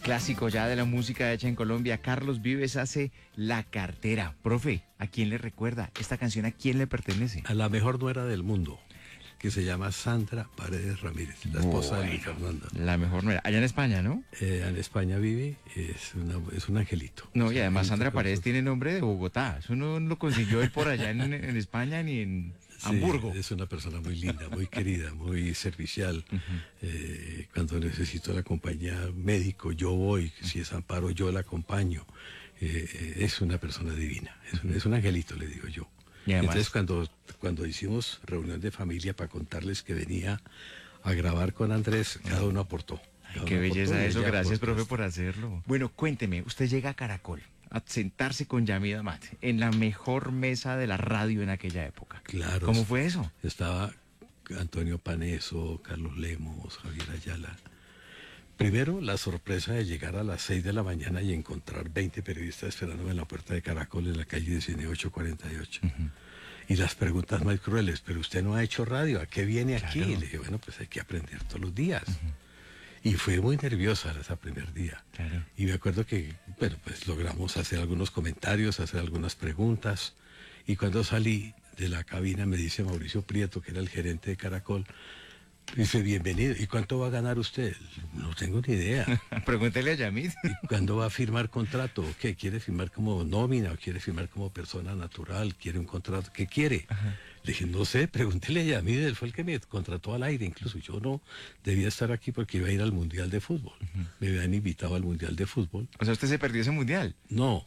clásico ya de la música hecha en Colombia. Carlos Vives hace La Cartera. Profe, ¿a quién le recuerda? ¿Esta canción a quién le pertenece? A la mejor nuera del mundo, que se llama Sandra Paredes Ramírez, la esposa de Luis Fernando. La mejor nuera. Allá en España, ¿no? En España vive, es un angelito. No, y además Angelito Sandra con Paredes sus- tiene nombre de Bogotá. Eso no lo consiguió él por allá en España ni en Sí, Hamburgo. es una persona muy linda, muy querida, muy servicial. Cuando necesito la compañía médico, yo voy. Si es amparo, yo la acompaño. Es una persona divina. Es un angelito, le digo yo. Y además- Entonces, cuando hicimos reunión de familia para contarles que venía a grabar con Andrés, cada uno aportó. Cada Qué uno belleza aportó y eso, ella gracias, aportó profe, esto. por hacerlo. Bueno, cuénteme, usted llega a Caracol a sentarse con Yamid Amat en la mejor mesa de la radio en aquella época. Claro. ¿Cómo fue eso? Estaba Antonio Paneso, Carlos Lemos, Javier Ayala. Primero, la sorpresa de llegar a las 6 de la mañana y encontrar 20 periodistas esperándome en la puerta de Caracol en la calle 19848. Y las preguntas más crueles, pero usted no ha hecho radio, ¿a qué viene aquí? Claro. Y le dije, bueno, pues hay que aprender todos los días. Y fue muy nerviosa ese primer día. Claro. Y me acuerdo que, bueno, pues logramos hacer algunos comentarios, hacer algunas preguntas. Y cuando salí de la cabina me dice Mauricio Prieto, que era el gerente de Caracol, dice, bienvenido. ¿Y cuánto va a ganar usted? No tengo ni idea. Pregúntele a Yamid. ¿Y cuándo va a firmar contrato? ¿Qué? ¿Quiere firmar como nómina o quiere firmar como persona natural? ¿Quiere un contrato? ¿Qué quiere? Le dije, no sé, pregúntele a Yamid, él fue el que me contrató al aire, incluso yo no debía estar aquí porque iba a ir al Mundial de Fútbol. Me habían invitado al Mundial de Fútbol. O sea, usted se perdió ese mundial. No,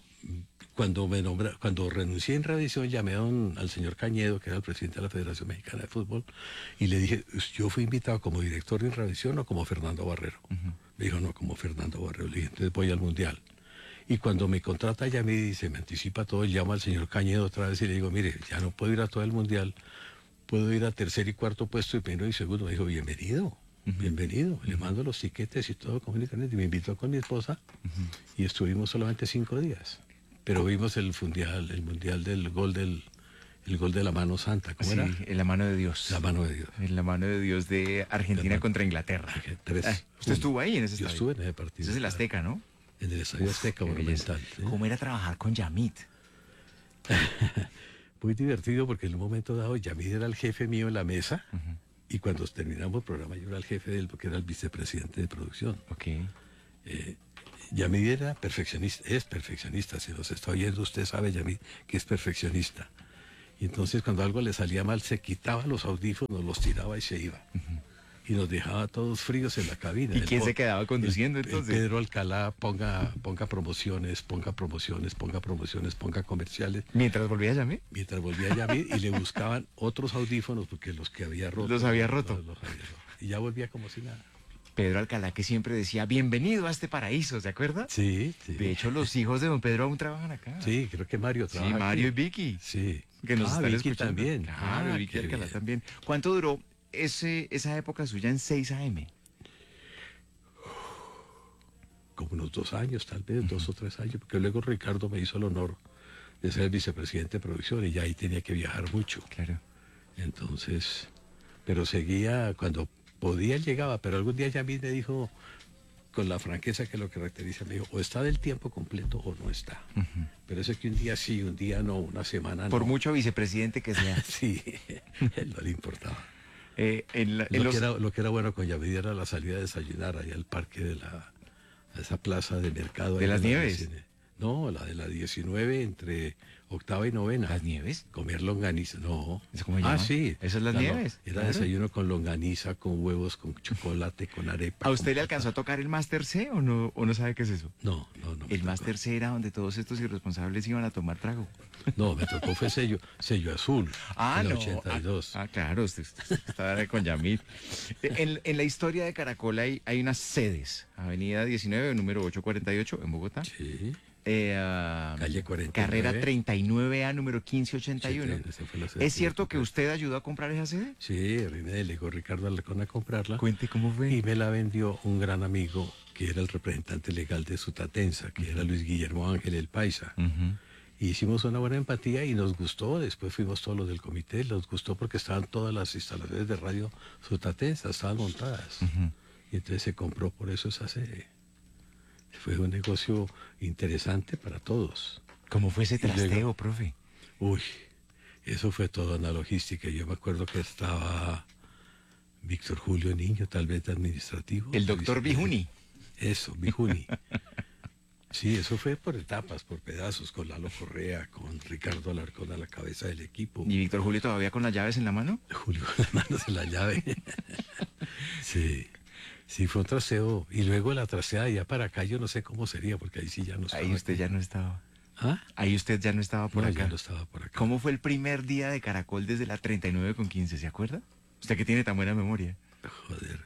cuando renuncié en Revisión, llamé al señor Cañedo, que era el presidente de la Federación Mexicana de Fútbol, y le dije, yo fui invitado como director en Revisión o como Fernando Barrero. Me dijo, no, como Fernando Barrero. Le dije, entonces voy al Mundial. Y cuando me contrata ya me dice, me anticipa todo, llamo al señor Cañedo otra vez y le digo, mire, ya no puedo ir a todo el Mundial, puedo ir a tercer y cuarto puesto y primero y segundo. Me dijo, bienvenido. Bienvenido, le mando los tiquetes y todo comunicaciones y me invitó con mi esposa y estuvimos solamente 5 días. Pero vimos el mundial del gol el gol de la mano santa, ¿cómo Sí, era? en la mano de Dios. La mano de Dios. En la mano de Dios de Argentina contra Inglaterra. Tres. ¿Usted estuvo ahí en ese Yo estadio? estuve en ese partido. Ese es el claro. Azteca, ¿no? En el Estadio Azteca, Qué belleza. monumental. ¿sí? ¿Cómo era trabajar con Yamid? Muy divertido porque en un momento dado Yamid era el jefe mío en la mesa y cuando terminamos el programa yo era el jefe de él porque era el vicepresidente de producción. Ok. Yamid era perfeccionista, es perfeccionista, si nos está oyendo usted sabe Yamid que es perfeccionista. Y entonces cuando algo le salía mal se quitaba los audífonos, los tiraba y se iba. Y nos dejaba todos fríos en la cabina. ¿Y quién se quedaba conduciendo entonces? Pedro Alcalá, ponga promociones, ponga comerciales. ¿Mientras volvía Yamid? Mientras volvía Yamid y le buscaban otros audífonos porque los que había roto. Los había roto. Los había roto. Y ya volvía como si nada. Pedro Alcalá, que siempre decía, bienvenido a este paraíso, ¿se acuerda? Sí, sí. De hecho, los hijos de don Pedro aún trabajan acá. Sí, creo que Mario Sí, trabaja Mario y aquí. Vicky. Sí. Que nos están Vicky escuchando. también. Claro, Vicky qué Alcalá bien. también. ¿Cuánto duró esa época suya en 6 AM? Como unos 2 años, tal vez, 2 o 3 años, porque luego Ricardo me hizo el honor de ser el vicepresidente de producción y ya ahí tenía que viajar mucho. Claro. Entonces, pero seguía, cuando podía llegaba, pero algún día Yamid me dijo, con la franqueza que lo caracteriza, me dijo, o está del tiempo completo o no está. Pero eso es que un día sí, un día no, una semana no. Por mucho vicepresidente que sea. Sí, él no le importaba. Lo Lo que era bueno con Yamid era la salida a desayunar allá al parque de a esa plaza de mercado. ¿De ahí las en la Nieves? 19. No, la de la 19 entre octava y novena. ¿Las Nieves? Comer longaniza, no. ¿Eso cómo se llama? Sí. ¿Eso es Las Nieves? Era Claro. desayuno con longaniza, con huevos, con chocolate, con arepa. ¿A usted con le alcanzó a tocar el Máster C o no sabe qué es eso? No. me El tocó. Máster C era donde todos estos irresponsables iban a tomar trago. No, me tocó fue sello azul. en el 82. Claro, usted estaba con Yamid. En la historia de Caracol hay unas sedes. Avenida 19, número 848 en Bogotá. Sí. Calle 49. Carrera 39A, número 1581. Esa fue la sede ¿Es que cierto me que tocó. usted ayudó a comprar esa sede? Sí, a mí me delegó Ricardo Alarcón a comprarla. Cuente cómo fue. Y me la vendió un gran amigo que era el representante legal de Sutatensa, que era Luis Guillermo Ángel el Paisa. Y hicimos una buena empatía y nos gustó. Después fuimos todos los del comité, nos gustó porque estaban todas las instalaciones de radio Sutatensa, estaban montadas. Y entonces se compró por eso esa sede. Fue un negocio interesante para todos. ¿Cómo fue ese Y luego- trasteo, profe? Uy, eso fue toda una logística. Yo me acuerdo que estaba Víctor Julio Niño, tal vez de administrativo. El doctor Bijuni. Eso, Bijuni. Sí, eso fue por etapas, por pedazos, con Lalo Correa, con Ricardo Alarcón a la cabeza del equipo. ¿Y Víctor Julio todavía con las llaves en la mano? Julio con las manos en la llave. Sí, sí, fue un traseo. Y luego la traseada ya para acá, yo no sé cómo sería, porque ahí sí ya no estaba. Ahí usted ya no estaba. ¿Ah? Ahí usted ya no estaba por No, acá. ya no estaba por acá. ¿Cómo fue el primer día de Caracol desde la 39 con 15? ¿Se acuerda? Usted que tiene tan buena memoria. Joder.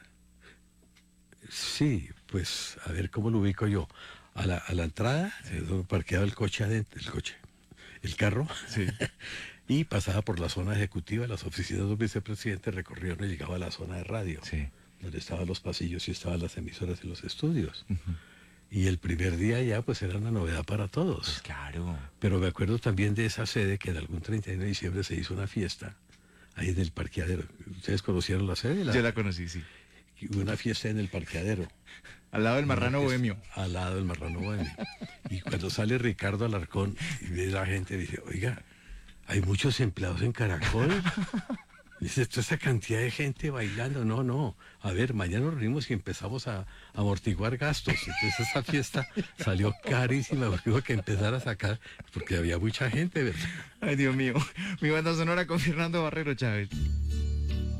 Sí, pues a ver cómo lo ubico yo. A la entrada, parqueaba el coche adentro, el carro, Sí. y pasaba por la zona ejecutiva, las oficinas del vicepresidente, recorría y llegaba a la zona de radio, Sí. donde estaban los pasillos y estaban las emisoras y los estudios. Y el primer día ya pues era una novedad para todos. Pues claro. Pero me acuerdo también de esa sede que en algún 31 de diciembre se hizo una fiesta ahí en el parqueadero. ¿Ustedes conocieron la sede? Yo la conocí, sí. Hubo una fiesta en el parqueadero. Al lado del marrano bohemio. Al lado del marrano bohemio. Y cuando sale Ricardo Alarcón y ve a la gente, dice, oiga, hay muchos empleados en Caracol. Dice, toda esa cantidad de gente bailando. No, no. A ver, mañana nos reunimos y empezamos a amortiguar gastos. Entonces esa fiesta salió carísima porque hubo que empezar a sacar, porque había mucha gente, ¿verdad? Ay, Dios mío. Mi banda sonora con Fernando Barrero Chávez.